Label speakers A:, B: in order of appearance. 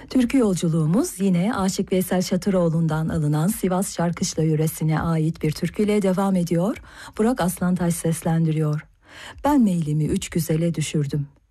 A: Türkü yolculuğumuz yine Aşık Veysel Şatıroğlu'ndan alınan Sivas Şarkışla yöresine ait bir türküyle devam ediyor. Burak Aslantaş seslendiriyor. Ben meylimi üç güzele düşürdüm.